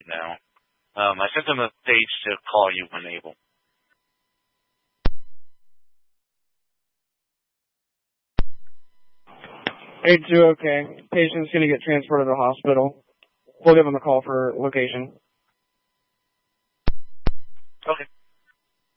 now. I sent them a page to call you when able. 82, okay. Patient's going to get transported to the hospital. We'll give them a call for location. Okay.